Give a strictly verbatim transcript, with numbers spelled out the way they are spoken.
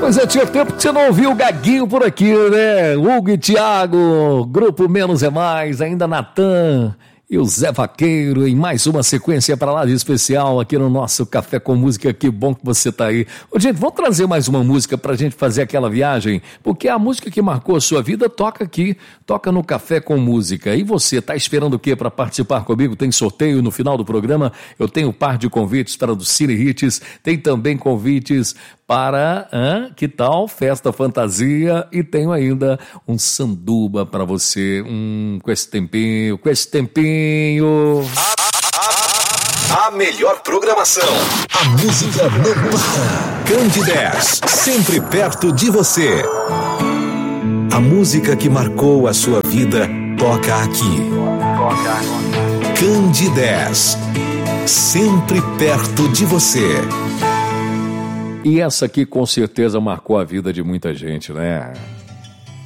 Pois é, tinha tempo que você não ouviu o Gaguinho por aqui, né? Hugo e Thiago, Grupo Menos é Mais, ainda Natan e o Zé Vaqueiro em mais uma sequência para lá de especial aqui no nosso Café com Música. Que bom que você tá aí. Ô, gente, vamos trazer mais uma música pra gente fazer aquela viagem, porque a música que marcou a sua vida toca aqui, toca no Café com Música. E você, tá esperando o quê para participar comigo? Tem sorteio no final do programa, eu tenho um par de convites para do Cine Hits, tem também convites para, hã, que tal? Festa Fantasia, e tenho ainda um sanduba para você, hum, com esse tempinho, com esse tempinho. A, a, a melhor programação. A música não para. Candidez, sempre perto de você. A música que marcou a sua vida toca aqui. Candidez, sempre perto de você. E essa aqui com certeza marcou a vida de muita gente, né?